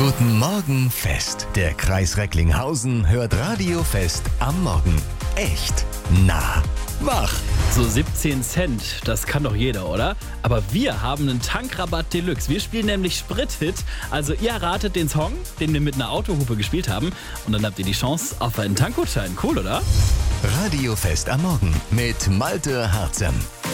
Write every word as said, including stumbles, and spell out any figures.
Guten Morgen Fest. Der Kreis Recklinghausen hört Radio Fest am Morgen. Echt nah. Wach. So siebzehn Cent, das kann doch jeder, oder? Aber wir haben einen Tankrabatt Deluxe. Wir spielen nämlich Sprithit. Also ihr erratet den Song, den wir mit einer Autohupe gespielt haben. Und dann habt ihr die Chance auf einen Tankgutschein. Cool, oder? Radio Fest am Morgen mit Malte Harzem.